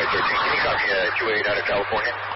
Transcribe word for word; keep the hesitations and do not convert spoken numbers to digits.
thirteen, can you copy uh, two eight out of California?